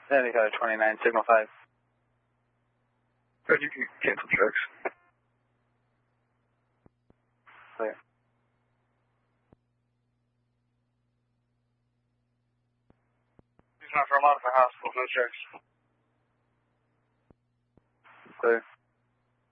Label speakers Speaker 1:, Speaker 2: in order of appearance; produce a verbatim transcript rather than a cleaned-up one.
Speaker 1: Sandy County twenty-nine, signal five.
Speaker 2: Good, you can cancel checks.
Speaker 1: Clear.
Speaker 2: He's not for a modified hospital, no checks.
Speaker 1: Clear.